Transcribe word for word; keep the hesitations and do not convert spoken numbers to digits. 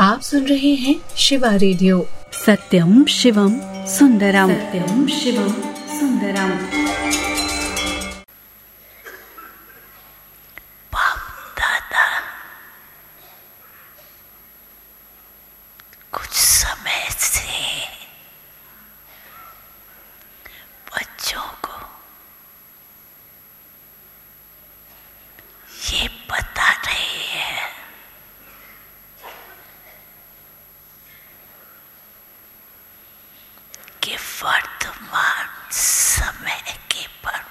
आप सुन रहे हैं शिवा रेडियो। सत्यम शिवम सुंदरम, सत्यम शिवम सुंदरम। बाप दादा कुछ समय से बच्चों को ये बता रही है कि वर्तमान समय के पर